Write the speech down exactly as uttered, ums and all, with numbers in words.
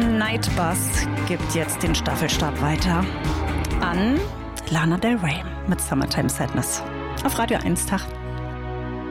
Nightbus gibt jetzt den Staffelstab weiter an Lana Del Rey mit Summertime Sadness auf Radio eins Tag.